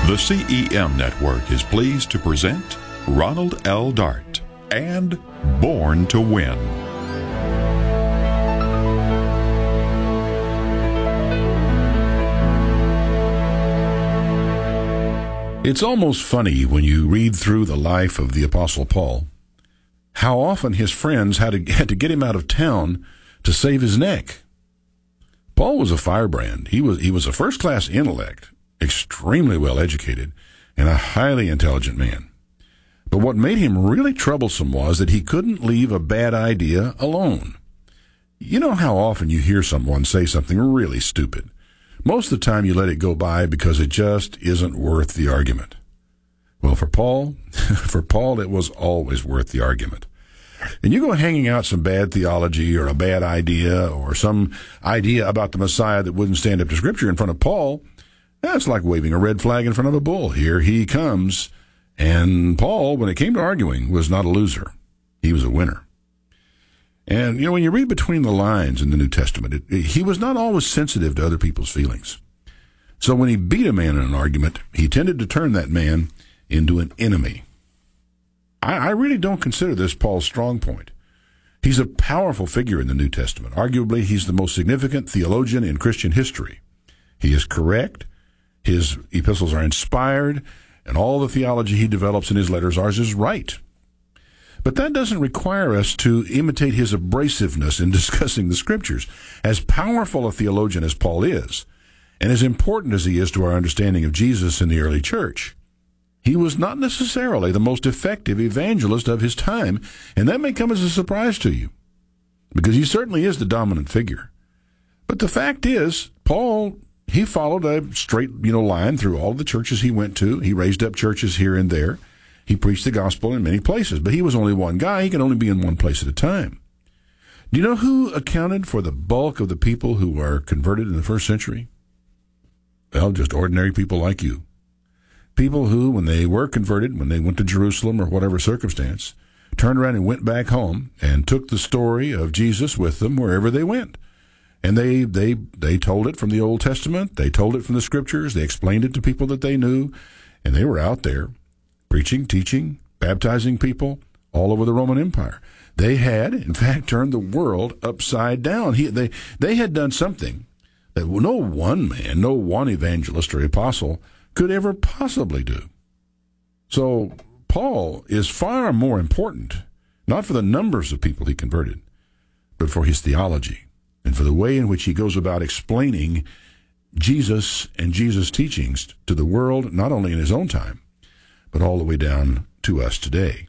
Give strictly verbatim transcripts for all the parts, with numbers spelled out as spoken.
The C E M Network is pleased to present Ronald L. Dart and Born to Win. It's almost funny when you read through the life of the Apostle Paul, how often his friends had to, had to get him out of town to save his neck. Paul was a firebrand. He was, he was a first-class intellect, extremely well-educated, and a highly intelligent man. But what made him really troublesome was that he couldn't leave a bad idea alone. You know how often you hear someone say something really stupid. Most of the time you let it go by because it just isn't worth the argument. Well, for Paul, for Paul, it was always worth the argument. And you go hanging out some bad theology or a bad idea or some idea about the Messiah that wouldn't stand up to Scripture in front of Paul, that's like waving a red flag in front of a bull. Here he comes. And Paul, when it came to arguing, was not a loser. He was a winner. And, you know, when you read between the lines in the New Testament, it, it, he was not always sensitive to other people's feelings. So when he beat a man in an argument, he tended to turn that man into an enemy. I, I really don't consider this Paul's strong point. He's a powerful figure in the New Testament. Arguably, he's the most significant theologian in Christian history. He is correct. His epistles are inspired, and all the theology he develops in his letters are is right. But that doesn't require us to imitate his abrasiveness in discussing the Scriptures. As powerful a theologian as Paul is, and as important as he is to our understanding of Jesus in the early church, he was not necessarily the most effective evangelist of his time, and that may come as a surprise to you, because he certainly is the dominant figure. But the fact is, Paul, he followed a straight, you know, line through all the churches he went to. He raised up churches here and there. He preached the gospel in many places, but he was only one guy. He could only be in one place at a time. Do you know who accounted for the bulk of the people who were converted in the first century? Well, just ordinary people like you. People who, when they were converted, when they went to Jerusalem or whatever circumstance, turned around and went back home and took the story of Jesus with them wherever they went. And they, they, they told it from the Old Testament. They told it from the Scriptures. They explained it to people that they knew. And they were out there preaching, teaching, baptizing people all over the Roman Empire. They had, in fact, turned the world upside down. He, they, they had done something that no one man, no one evangelist or apostle could ever possibly do. So Paul is far more important, not for the numbers of people he converted, but for his theology and for the way in which he goes about explaining Jesus and Jesus' teachings to the world, not only in his own time, but all the way down to us today.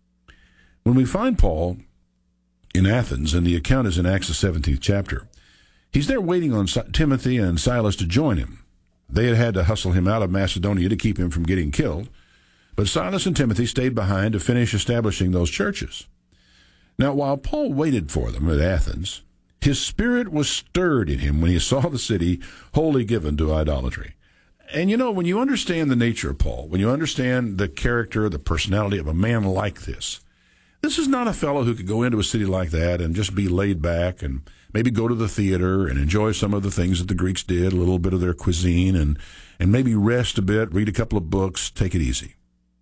When we find Paul in Athens, and the account is in Acts the seventeenth chapter, he's there waiting on Timothy and Silas to join him. They had had to hustle him out of Macedonia to keep him from getting killed, but Silas and Timothy stayed behind to finish establishing those churches. Now, while Paul waited for them at Athens, his spirit was stirred in him when he saw the city wholly given to idolatry. And you know, when you understand the nature of Paul, when you understand the character, the personality of a man like this, this is not a fellow who could go into a city like that and just be laid back and maybe go to the theater and enjoy some of the things that the Greeks did, a little bit of their cuisine, and, and maybe rest a bit, read a couple of books, take it easy.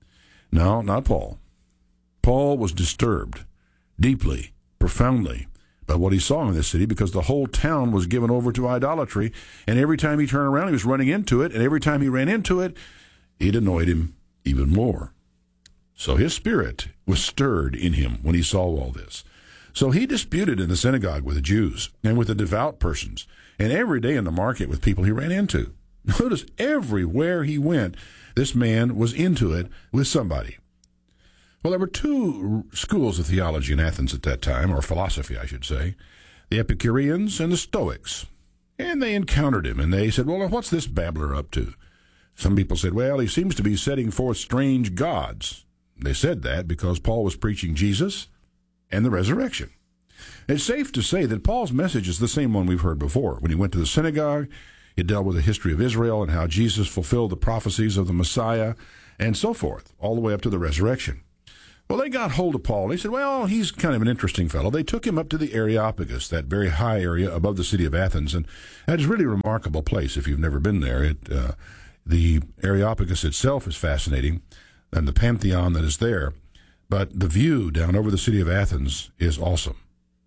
No, not Paul. Paul was disturbed deeply, profoundly, by what he saw in this city, because the whole town was given over to idolatry, and every time he turned around, he was running into it, and every time he ran into it, it annoyed him even more. So his spirit was stirred in him when he saw all this. So he disputed in the synagogue with the Jews and with the devout persons, and every day in the market with people he ran into. Notice everywhere he went, this man was into it with somebody. Well, there were two schools of theology in Athens at that time, or philosophy, I should say, the Epicureans and the Stoics. And they encountered him, and they said, well, what's this babbler up to? Some people said, well, he seems to be setting forth strange gods. They said that because Paul was preaching Jesus and the resurrection. It's safe to say that Paul's message is the same one we've heard before. When he went to the synagogue, it dealt with the history of Israel and how Jesus fulfilled the prophecies of the Messiah, and so forth, all the way up to the resurrection. Well, they got hold of Paul. They said, well, he's kind of an interesting fellow. They took him up to the Areopagus, that very high area above the city of Athens, and that is really a remarkable place if you've never been there. It, uh, The Areopagus itself is fascinating, and the Pantheon that is there, but the view down over the city of Athens is awesome.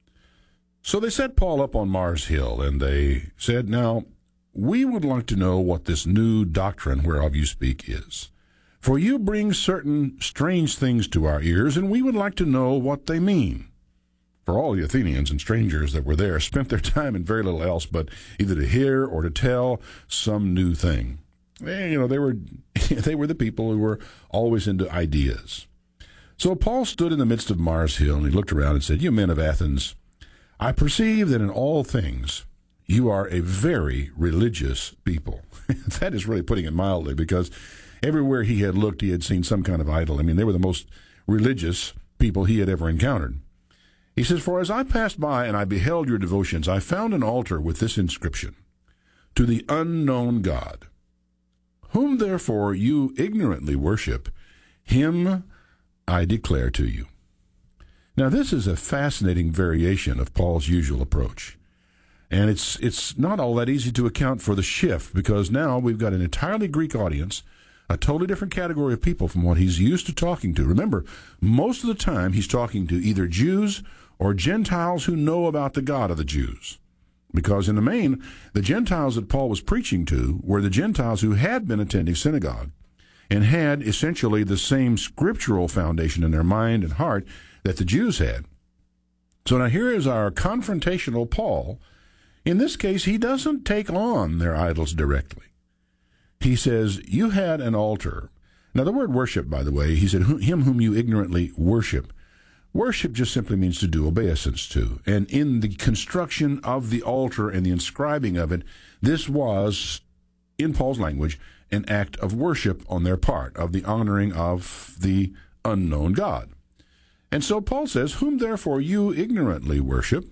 So they set Paul up on Mars Hill, and they said, "Now, we would like to know what this new doctrine whereof you speak is. For you bring certain strange things to our ears, and we would like to know what they mean." For all the Athenians and strangers that were there spent their time in very little else but either to hear or to tell some new thing. And, you know, they were they were the people who were always into ideas. So Paul stood in the midst of Mars Hill, and he looked around and said, "You men of Athens, I perceive that in all things you are a very religious people." That is really putting it mildly, because everywhere he had looked, he had seen some kind of idol. I mean, they were the most religious people he had ever encountered. He says, "For as I passed by and I beheld your devotions, I found an altar with this inscription, to the unknown God, whom therefore you ignorantly worship, him I declare to you." Now, this is a fascinating variation of Paul's usual approach. And it's it's not all that easy to account for the shift, because now we've got an entirely Greek audience, a totally different category of people from what he's used to talking to. Remember, most of the time he's talking to either Jews or Gentiles who know about the God of the Jews. Because in the main, the Gentiles that Paul was preaching to were the Gentiles who had been attending synagogue and had essentially the same scriptural foundation in their mind and heart that the Jews had. So now here is our confrontational Paul. In this case, he doesn't take on their idols directly. He says, "You had an altar." Now, the word worship, by the way, he said, "him whom you ignorantly worship." Worship just simply means to do obeisance to. And in the construction of the altar and the inscribing of it, this was, in Paul's language, an act of worship on their part, of the honoring of the unknown God. And so Paul says, "Whom therefore you ignorantly worship,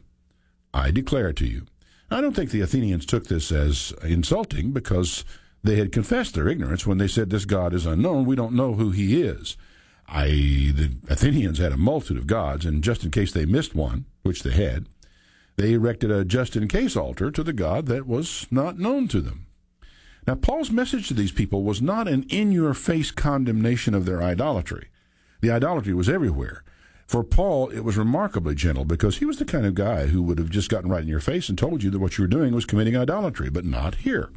I declare to you." I don't think the Athenians took this as insulting, because they had confessed their ignorance when they said, "This God is unknown. We don't know who he is." I, the Athenians had a multitude of gods, and just in case they missed one, which they had, they erected a just-in-case altar to the God that was not known to them. Now, Paul's message to these people was not an in-your-face condemnation of their idolatry. The idolatry was everywhere. For Paul, it was remarkably gentle, because he was the kind of guy who would have just gotten right in your face and told you that what you were doing was committing idolatry, but not here.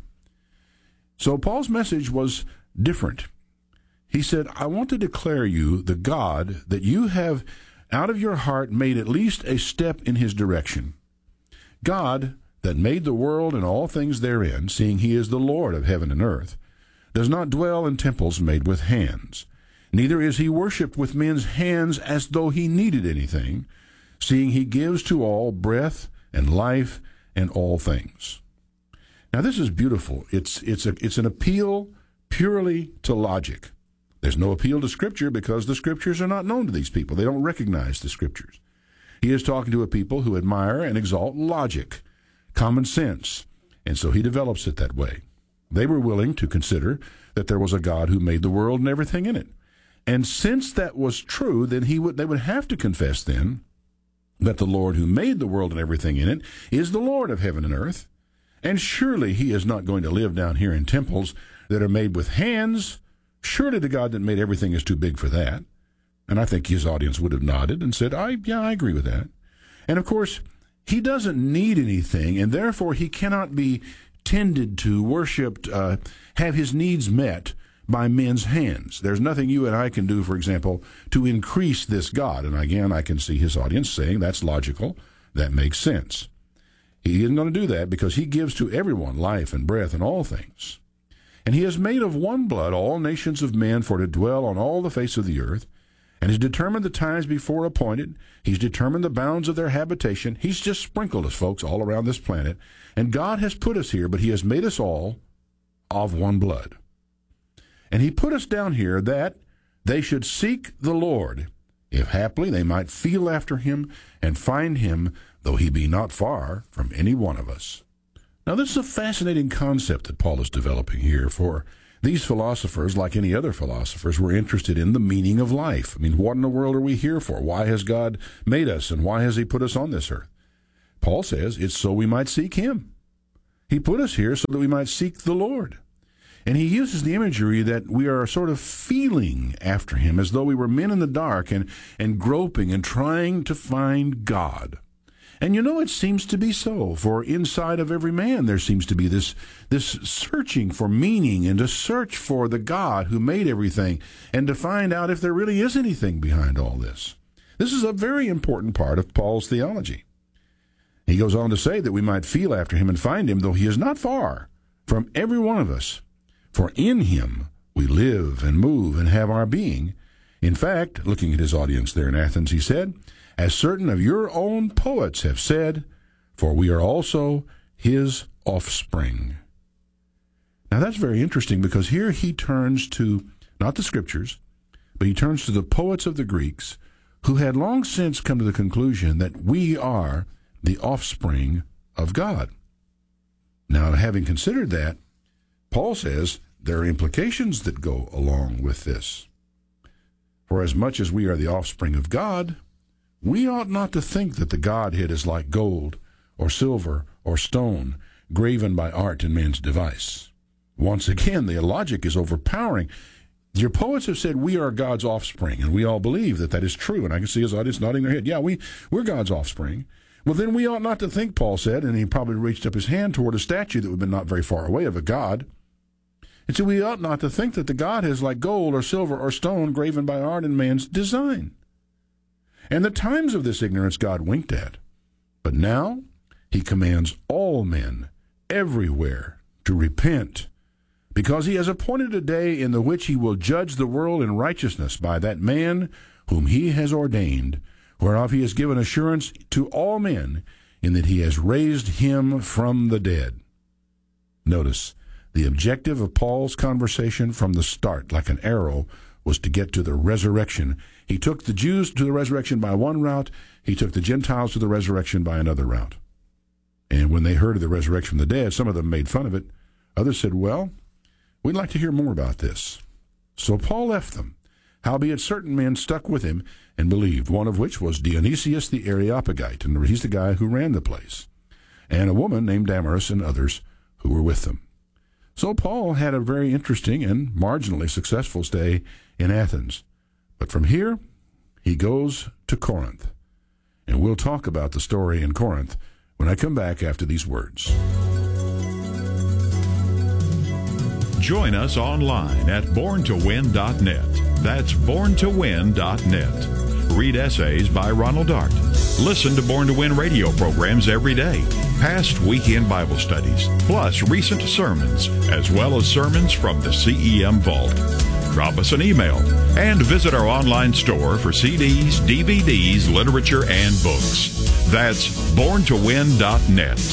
So Paul's message was different. He said, "I want to declare you the God that you have out of your heart made at least a step in his direction. God that made the world and all things therein, seeing he is the Lord of heaven and earth, does not dwell in temples made with hands. Neither is he worshipped with men's hands as though he needed anything, seeing he gives to all breath and life and all things." Now, this is beautiful. It's it's a, it's an appeal purely to logic. There's no appeal to Scripture, because the Scriptures are not known to these people. They don't recognize the Scriptures. He is talking to a people who admire and exalt logic, common sense, and so he develops it that way. They were willing to consider that there was a God who made the world and everything in it. And since that was true, then he would they would have to confess then that the Lord who made the world and everything in it is the Lord of heaven and earth. And surely he is not going to live down here in temples that are made with hands. Surely the God that made everything is too big for that. And I think his audience would have nodded and said, I, yeah, I agree with that. And of course, he doesn't need anything, and therefore he cannot be tended to, worshipped, uh, have his needs met by men's hands. There's nothing you and I can do, for example, to increase this God. And again, I can see his audience saying, that's logical, that makes sense. He isn't going to do that, because he gives to everyone life and breath and all things. And he has made of one blood all nations of men for to dwell on all the face of the earth, and has determined the times before appointed. He's determined the bounds of their habitation. He's just sprinkled us, folks, all around this planet. And God has put us here, but he has made us all of one blood. And he put us down here that they should seek the Lord, if haply they might feel after him and find him, though he be not far from any one of us. Now, this is a fascinating concept that Paul is developing here, for these philosophers, like any other philosophers, were interested in the meaning of life. I mean, what in the world are we here for? Why has God made us, and why has he put us on this earth? Paul says it's so we might seek him. He put us here so that we might seek the Lord. And he uses the imagery that we are sort of feeling after him, as though we were men in the dark and, and groping and trying to find God. And you know, it seems to be so, for inside of every man there seems to be this, this searching for meaning and to search for the God who made everything and to find out if there really is anything behind all this. This is a very important part of Paul's theology. He goes on to say that we might feel after him and find him, though he is not far from every one of us. For in him we live and move and have our being. In fact, looking at his audience there in Athens, he said, as certain of your own poets have said, for we are also his offspring. Now that's very interesting, because here he turns to, not the scriptures, but he turns to the poets of the Greeks, who had long since come to the conclusion that we are the offspring of God. Now, having considered that, Paul says there are implications that go along with this. For as much as we are the offspring of God, we ought not to think that the Godhead is like gold or silver or stone, graven by art and man's device. Once again, the logic is overpowering. Your poets have said we are God's offspring, and we all believe that that is true. And I can see his audience nodding their head. Yeah, we, we're God's offspring. Well, then we ought not to think, Paul said, and he probably reached up his hand toward a statue that would have been not very far away of a god. And so we ought not to think that the God is like gold or silver or stone graven by art and man's design. And the times of this ignorance God winked at. But now he commands all men everywhere to repent, because he has appointed a day in the which he will judge the world in righteousness by that man whom he has ordained, whereof he has given assurance to all men, in that he has raised him from the dead. Notice, the objective of Paul's conversation from the start, like an arrow, was to get to the resurrection. He took the Jews to the resurrection by one route. He took the Gentiles to the resurrection by another route. And when they heard of the resurrection from the dead, some of them made fun of it. Others said, well, we'd like to hear more about this. So Paul left them. Howbeit certain men stuck with him and believed, one of which was Dionysius the Areopagite, and he's the guy who ran the place, and a woman named Damaris and others who were with them. So Paul had a very interesting and marginally successful stay in Athens. But from here, he goes to Corinth. And we'll talk about the story in Corinth when I come back after these words. Join us online at born to win dot net. That's born to win dot net. Read essays by Ronald Dart. Listen to Born to Win radio programs every day. Past weekend Bible studies, plus recent sermons, as well as sermons from the C E M Vault. Drop us an email and visit our online store for C Ds, D V Ds, literature, and books. That's born to win dot net.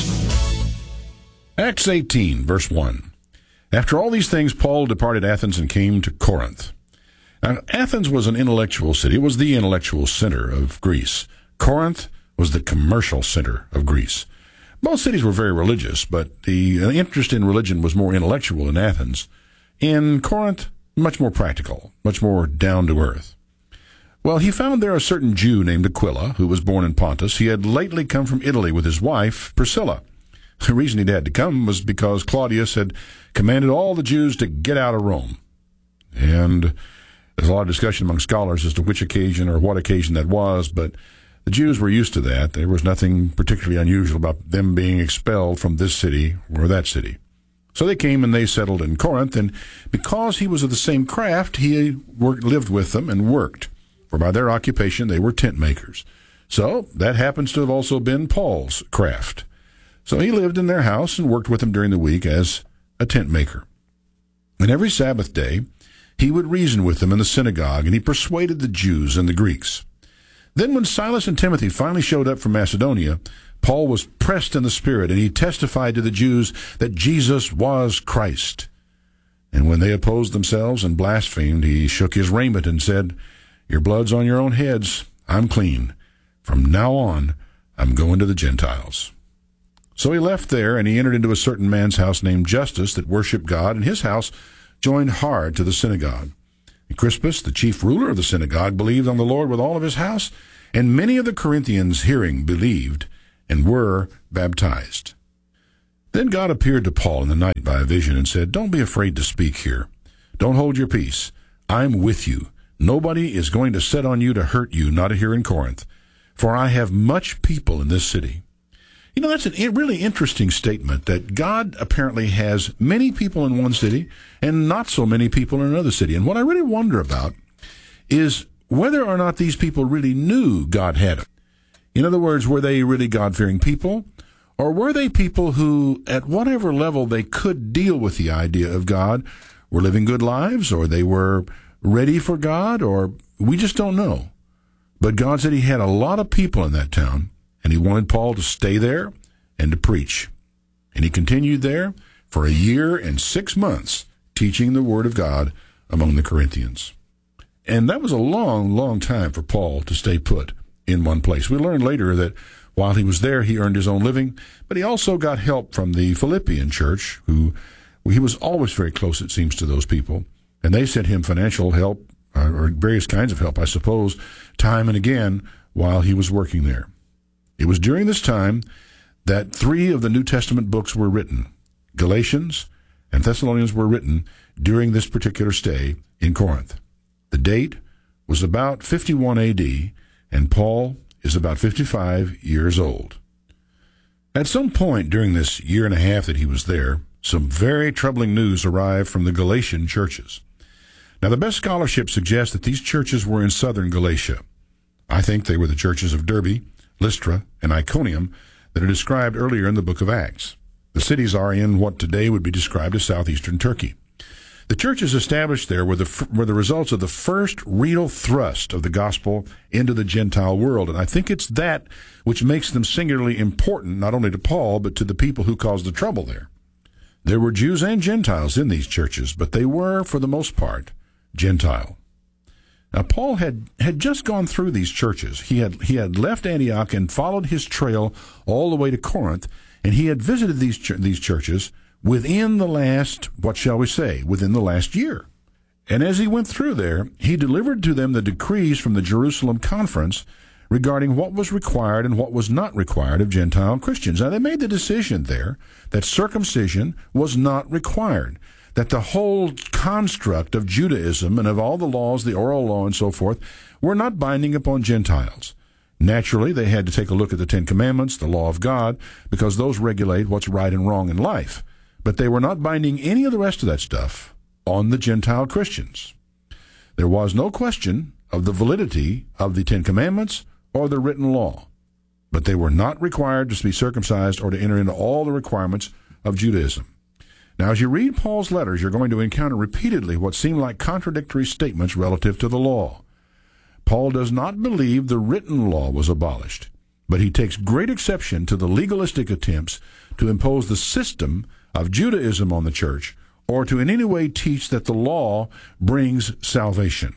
Acts eighteen, verse one. After all these things, Paul departed Athens and came to Corinth. Now, Athens was an intellectual city. It was the intellectual center of Greece. Corinth was the commercial center of Greece. Both cities were very religious, but the interest in religion was more intellectual in Athens. In Corinth, much more practical, much more down to earth. Well, he found there a certain Jew named Aquila, who was born in Pontus. He had lately come from Italy with his wife, Priscilla. The reason he'd had to come was because Claudius had commanded all the Jews to get out of Rome. And there's a lot of discussion among scholars as to which occasion or what occasion that was, but the Jews were used to that. There was nothing particularly unusual about them being expelled from this city or that city. So they came and they settled in Corinth, and because he was of the same craft, he worked, lived with them and worked, for by their occupation they were tent makers. So that happens to have also been Paul's craft. So he lived in their house and worked with them during the week as a tent maker. And every Sabbath day, he would reason with them in the synagogue, and he persuaded the Jews and the Greeks. Then when Silas and Timothy finally showed up from Macedonia, Paul was pressed in the Spirit, and he testified to the Jews that Jesus was Christ. And when they opposed themselves and blasphemed, he shook his raiment and said, "Your blood's on your own heads. I'm clean. From now on, I'm going to the Gentiles." So he left there, and he entered into a certain man's house named Justus that worshipped God, and his house joined hard to the synagogue. And Crispus, the chief ruler of the synagogue, believed on the Lord with all of his house, and many of the Corinthians hearing believed and were baptized. Then God appeared to Paul in the night by a vision and said, "Don't be afraid to speak here. Don't hold your peace. I'm with you. Nobody is going to set on you to hurt you, not here in Corinth, for I have much people in this city." You know, that's a really interesting statement, that God apparently has many people in one city and not so many people in another city. And what I really wonder about is whether or not these people really knew God had them. In other words, were they really God-fearing people? Or were they people who, at whatever level they could deal with the idea of God, were living good lives, or they were ready for God, or we just don't know. But God said he had a lot of people in that town, and he wanted Paul to stay there and to preach. And he continued there for a year and six months, teaching the Word of God among the Corinthians. And that was a long, long time for Paul to stay put in one place. We learned later that while he was there, he earned his own living, but he also got help from the Philippian church, who he was always very close, it seems, to those people. And they sent him financial help, or various kinds of help, I suppose, time and again while he was working there. It was during this time that three of the New Testament books were written. Galatians and Thessalonians were written during this particular stay in Corinth. The date was about fifty-one A D, and Paul is about fifty-five years old. At some point during this year and a half that he was there, some very troubling news arrived from the Galatian churches. Now, the best scholarship suggests that these churches were in southern Galatia. I think they were the churches of Derbe, Lystra, and Iconium that are described earlier in the book of Acts. The cities are in what today would be described as southeastern Turkey. The churches established there were the, were the results of the first real thrust of the gospel into the Gentile world, and I think it's that which makes them singularly important, not only to Paul, but to the people who caused the trouble there. There were Jews and Gentiles in these churches, but they were, for the most part, Gentile. Now, Paul had, had just gone through these churches. He had, he had left Antioch and followed his trail all the way to Corinth, and he had visited these, ch- these churches within the last, what shall we say, within the last year. And as he went through there, he delivered to them the decrees from the Jerusalem conference regarding what was required and what was not required of Gentile Christians. Now, they made the decision there that circumcision was not required, that the whole construct of Judaism and of all the laws, the oral law and so forth, were not binding upon Gentiles. Naturally, they had to take a look at the Ten Commandments, the law of God, because those regulate what's right and wrong in life. But they were not binding any of the rest of that stuff on the Gentile Christians. There was no question of the validity of the Ten Commandments or the written law, but they were not required to be circumcised or to enter into all the requirements of Judaism. Now, as you read Paul's letters, you're going to encounter repeatedly what seem like contradictory statements relative to the law. Paul does not believe the written law was abolished, but he takes great exception to the legalistic attempts to impose the system of Judaism on the church, or to in any way teach that the law brings salvation.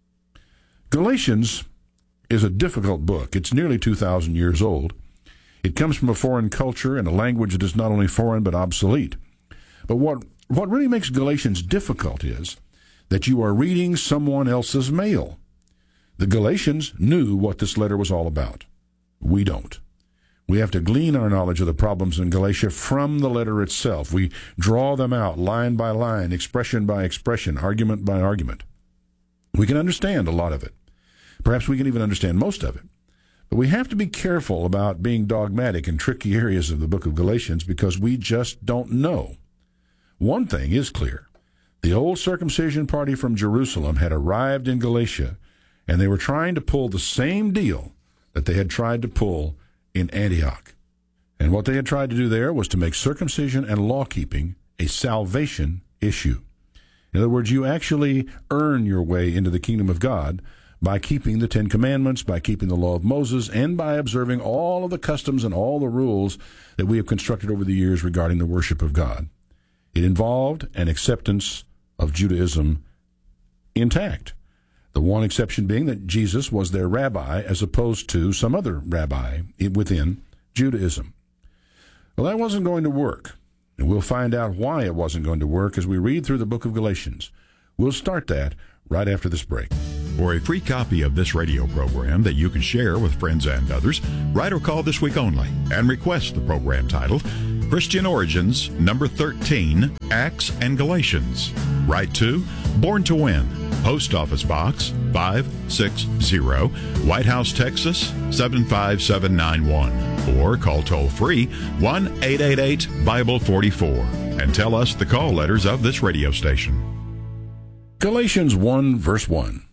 Galatians is a difficult book. It's nearly two thousand years old. It comes from a foreign culture and a language that is not only foreign but obsolete. But what, what really makes Galatians difficult is that you are reading someone else's mail. The Galatians knew what this letter was all about. We don't. We have to glean our knowledge of the problems in Galatia from the letter itself. We draw them out line by line, expression by expression, argument by argument. We can understand a lot of it. Perhaps we can even understand most of it. But we have to be careful about being dogmatic in tricky areas of the book of Galatians because we just don't know. One thing is clear. The old circumcision party from Jerusalem had arrived in Galatia, and they were trying to pull the same deal that they had tried to pull in Antioch. And what they had tried to do there was to make circumcision and law-keeping a salvation issue. In other words, you actually earn your way into the kingdom of God by keeping the Ten Commandments, by keeping the law of Moses, and by observing all of the customs and all the rules that we have constructed over the years regarding the worship of God. It involved an acceptance of Judaism intact. The one exception being that Jesus was their rabbi as opposed to some other rabbi within Judaism. Well, that wasn't going to work, and we'll find out why it wasn't going to work as we read through the book of Galatians. We'll start that right after this break. For a free copy of this radio program that you can share with friends and others, write or call this week only and request the program titled Christian Origins, number thirteen, Acts and Galatians. Write to Born to Win, Post Office Box five sixty, White House, Texas seven five seven nine one. Or call toll-free one eight eight eight Bible forty-four and tell us the call letters of this radio station. Galatians one, verse one.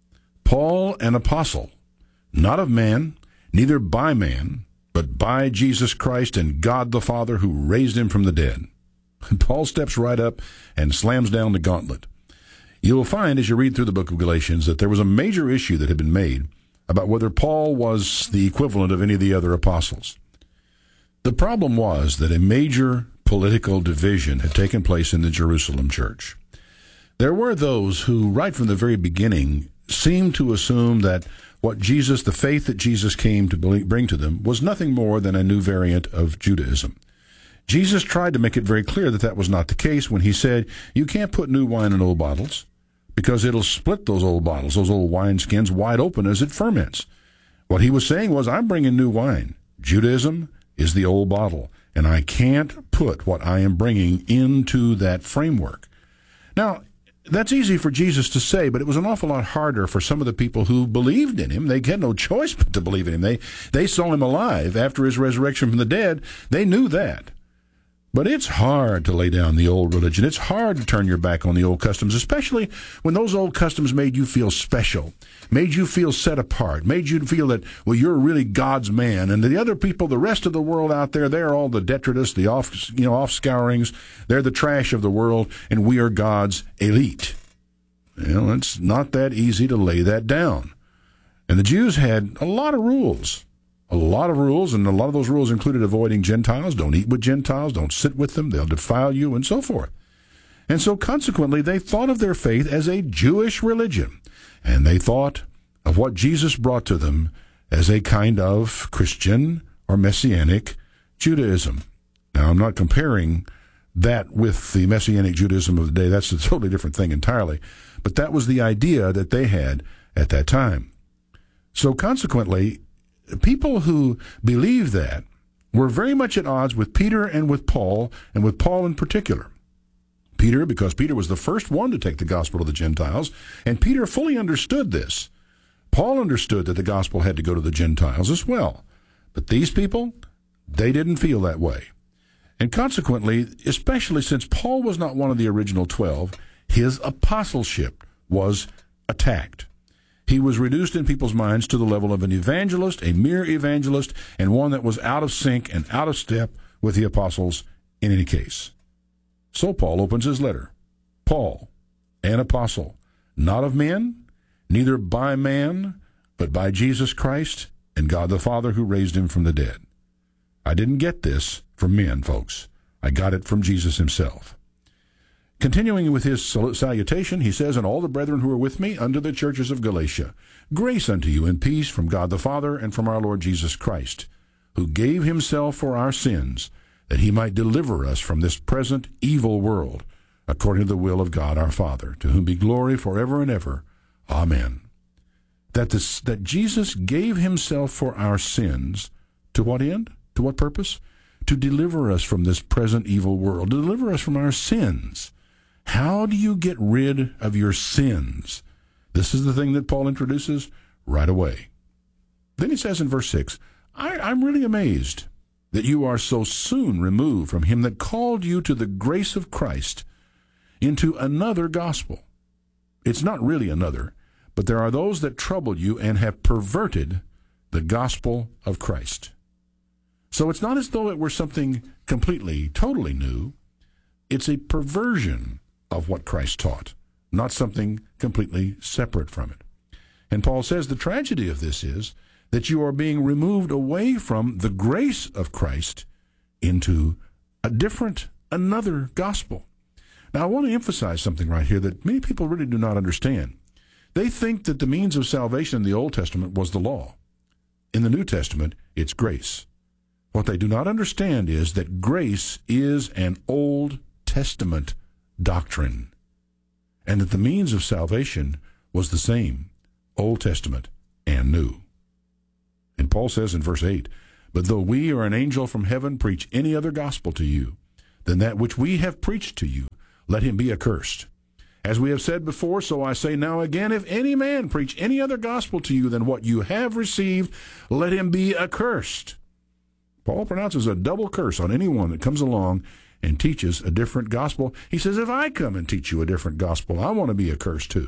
Paul, an apostle, not of man, neither by man, but by Jesus Christ and God the Father who raised him from the dead. Paul steps right up and slams down the gauntlet. You will find as you read through the book of Galatians that there was a major issue that had been made about whether Paul was the equivalent of any of the other apostles. The problem was that a major political division had taken place in the Jerusalem church. There were those who, right from the very beginning, seemed to assume that what Jesus, the faith that Jesus came to bring to them, was nothing more than a new variant of Judaism. Jesus tried to make it very clear that that was not the case when he said, you can't put new wine in old bottles because it'll split those old bottles, those old wineskins, wide open as it ferments. What he was saying was, I'm bringing new wine. Judaism is the old bottle, and I can't put what I am bringing into that framework. Now, that's easy for Jesus to say, but it was an awful lot harder for some of the people who believed in him. They had no choice but to believe in him. They, they saw him alive after his resurrection from the dead. They knew that. But it's hard to lay down the old religion. It's hard to turn your back on the old customs, especially when those old customs made you feel special, made you feel set apart, made you feel that, well, you're really God's man. And the other people, the rest of the world out there, they're all the detritus, the off, you know, off-scourings. They're the trash of the world, and we are God's elite. Well, it's not that easy to lay that down. And the Jews had a lot of rules. A lot of rules, and a lot of those rules included avoiding Gentiles. Don't eat with Gentiles. Don't sit with them. They'll defile you, and so forth. And so consequently, they thought of their faith as a Jewish religion, and they thought of what Jesus brought to them as a kind of Christian or Messianic Judaism. Now, I'm not comparing that with the Messianic Judaism of the day. That's a totally different thing entirely. But that was the idea that they had at that time. So consequently, people who believed that were very much at odds with Peter and with Paul, and with Paul in particular. Peter, because Peter was the first one to take the gospel to the Gentiles, and Peter fully understood this. Paul understood that the gospel had to go to the Gentiles as well. But these people, they didn't feel that way. And consequently, especially since Paul was not one of the original twelve, his apostleship was attacked. He was reduced in people's minds to the level of an evangelist, a mere evangelist, and one that was out of sync and out of step with the apostles in any case. So Paul opens his letter. Paul, an apostle, not of men, neither by man, but by Jesus Christ and God the Father who raised him from the dead. I didn't get this from men, folks. I got it from Jesus himself. Continuing with his salutation, he says, and all the brethren who are with me unto the churches of Galatia, grace unto you and peace from God the Father and from our Lord Jesus Christ, who gave himself for our sins, that he might deliver us from this present evil world, according to the will of God our Father, to whom be glory forever and ever. Amen. That, this, that Jesus gave himself for our sins, to what end? To what purpose? To deliver us from this present evil world, to deliver us from our sins. How do you get rid of your sins? This is the thing that Paul introduces right away. Then he says in verse six, I, I'm really amazed that you are so soon removed from him that called you to the grace of Christ into another gospel. It's not really another, but there are those that trouble you and have perverted the gospel of Christ. So it's not as though it were something completely, totally new. It's a perversion of what Christ taught, not something completely separate from it. And Paul says the tragedy of this is that you are being removed away from the grace of Christ into a different, another gospel. Now, I want to emphasize something right here that many people really do not understand. They think that the means of salvation in the Old Testament was the law. In the New Testament, it's grace. What they do not understand is that grace is an Old Testament doctrine, and that the means of salvation was the same, Old Testament and New. And Paul says in verse eight, But though we or an angel from heaven preach any other gospel to you than that which we have preached to you, let him be accursed. As we have said before, so I say now again, if any man preach any other gospel to you than what you have received, let him be accursed. Paul pronounces a double curse on anyone that comes along and teaches a different gospel. He says, if I come and teach you a different gospel, I want to be accursed too.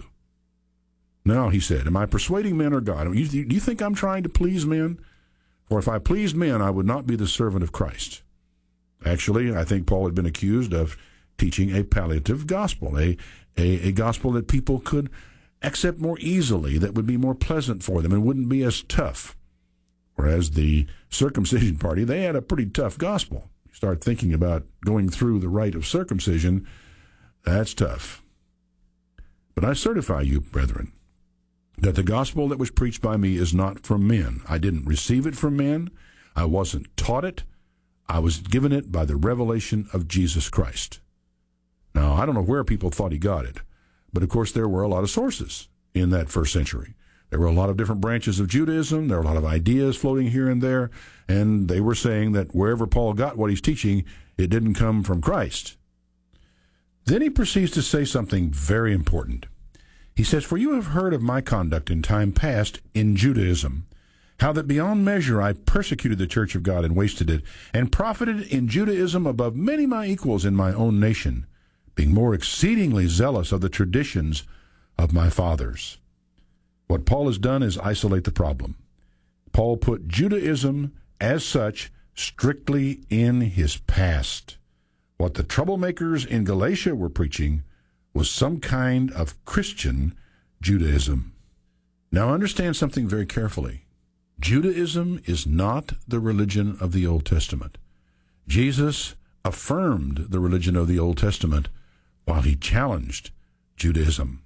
Now, he said, am I persuading men or God? Do you, do you think I'm trying to please men? For if I pleased men, I would not be the servant of Christ. Actually, I think Paul had been accused of teaching a palliative gospel, a, a, a gospel that people could accept more easily, that would be more pleasant for them and wouldn't be as tough. Whereas the circumcision party, they had a pretty tough gospel. You start thinking about going through the rite of circumcision, that's tough. But I certify you, brethren, that the gospel that was preached by me is not from men. I didn't receive it from men. I wasn't taught it. I was given it by the revelation of Jesus Christ. Now, I don't know where people thought he got it, but of course there were a lot of sources in that first century. There were a lot of different branches of Judaism. There were a lot of ideas floating here and there, and they were saying that wherever Paul got what he's teaching, it didn't come from Christ. Then he proceeds to say something very important. He says, for you have heard of my conduct in time past in Judaism, how that beyond measure I persecuted the church of God and wasted it, and profited in Judaism above many my equals in my own nation, being more exceedingly zealous of the traditions of my fathers. What Paul has done is isolate the problem. Paul put Judaism as such strictly in his past. What the troublemakers in Galatia were preaching was some kind of Christian Judaism. Now understand something very carefully. Judaism is not the religion of the Old Testament. Jesus affirmed the religion of the Old Testament while he challenged Judaism.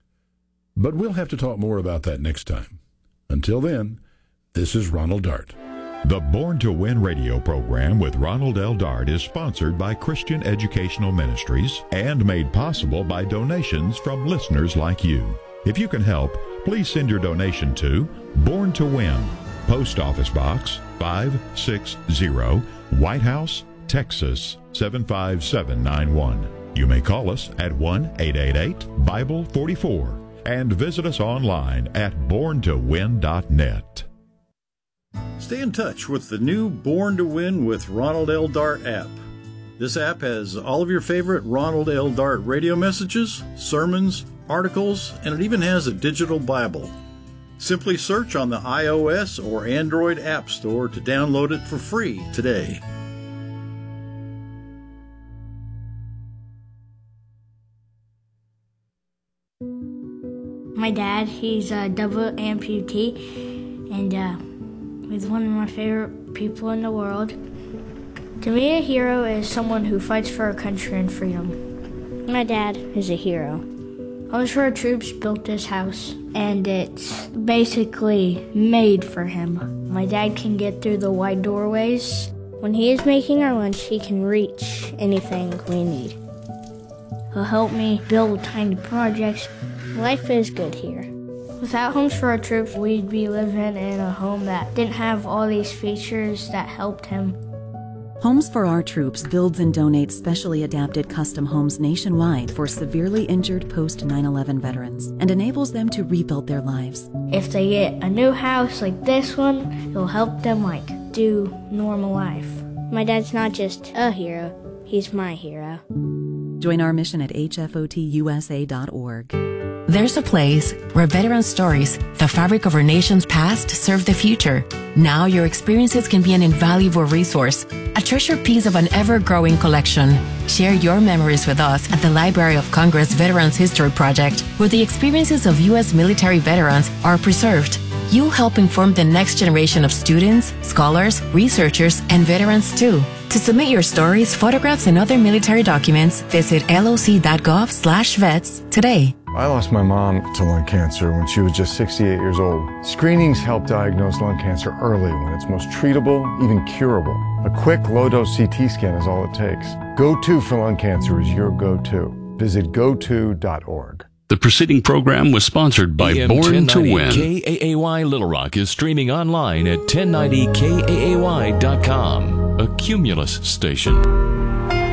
But we'll have to talk more about that next time. Until then, this is Ronald Dart. The Born to Win radio program with Ronald L. Dart is sponsored by Christian Educational Ministries and made possible by donations from listeners like you. If you can help, please send your donation to Born to Win, Post Office Box five six zero, White House, Texas seven five seven nine one. You may call us at one eight eight eight Bible forty-four and visit us online at born to win dot net. Stay in touch with the new Born to Win with Ronald L. Dart app. This app has all of your favorite Ronald L. Dart radio messages, sermons, articles, and it even has a digital Bible. Simply search on the iOS or Android App Store to download it for free today. My dad, he's a double amputee, and uh, he's one of my favorite people in the world. To me, a hero is someone who fights for our country and freedom. My dad is a hero. Homes for Our Troops built this house, and it's basically made for him. My dad can get through the wide doorways. When he is making our lunch, he can reach anything we need. He'll help me build tiny projects. Life is good here. Without Homes for Our Troops, we'd be living in a home that didn't have all these features that helped him. Homes for Our Troops builds and donates specially adapted custom homes nationwide for severely injured post nine eleven veterans and enables them to rebuild their lives. If they get a new house like this one, it'll help them like do normal life. My dad's not just a hero, he's my hero. Join our mission at H F O T U S A dot org. There's a place where veteran stories, the fabric of our nation's past, serve the future. Now your experiences can be an invaluable resource, a treasured piece of an ever-growing collection. Share your memories with us at the Library of Congress Veterans History Project, where the experiences of U S military veterans are preserved. You'll help inform the next generation of students, scholars, researchers, and veterans too. To submit your stories, photographs, and other military documents, visit L O C dot gov slash vets today. I lost my mom to lung cancer when she was just sixty-eight years old. Screenings help diagnose lung cancer early when it's most treatable, even curable. A quick low-dose C T scan is all it takes. Go to for lung cancer is your go-to. Visit go to dot org. The preceding program was sponsored by A M Born to Win. K A A Y Little Rock is streaming online at ten ninety K A A Y dot com, a Cumulus station.